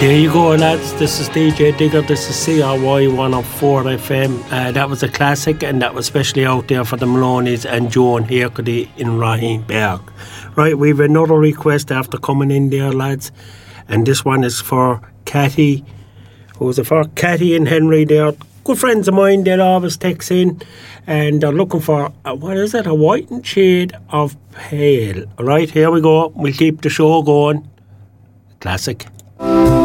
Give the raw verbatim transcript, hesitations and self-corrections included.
There you go, lads. This is D J Digger. This is C R Y one oh four F M. Uh, that was a classic, and that was especially out there for the Maloney's and Joan Hercody in Raheenberg. Right, we've another request after coming in there, lads. And this one is for Catty. Who's it for? Catty and Henry. They're good friends of mine. They always text in. And they're looking for, uh, what is it? A whitened shade of pale. Right, here we go. We'll keep the show going. Classic.